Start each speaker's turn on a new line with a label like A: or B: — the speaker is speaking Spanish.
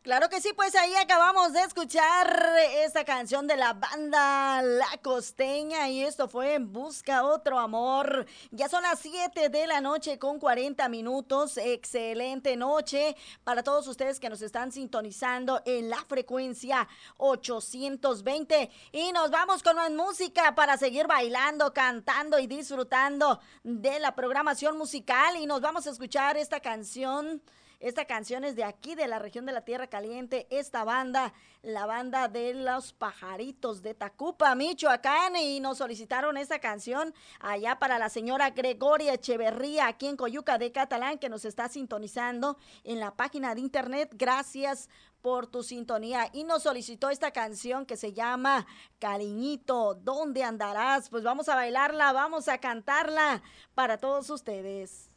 A: Claro que sí, pues ahí acabamos de escuchar esta canción de la banda La Costeña y esto fue Busca Otro Amor. Ya son las 7 de la noche con 40 minutos. Excelente noche para todos ustedes que nos están sintonizando en la frecuencia 820. Y nos vamos con más música para seguir bailando, cantando y disfrutando de la programación musical. Y nos vamos a escuchar esta canción. Esta canción es de aquí, de la región de la Tierra Caliente. Esta banda, la banda de los pajaritos de Tacupa, Michoacán, y nos solicitaron esta canción allá para la señora Gregoria Echeverría, aquí en Coyuca de Catalán, que nos está sintonizando en la página de internet. Gracias por tu sintonía. Y nos solicitó esta canción que se llama Cariñito, ¿dónde andarás? Pues vamos a bailarla, vamos a cantarla para todos ustedes.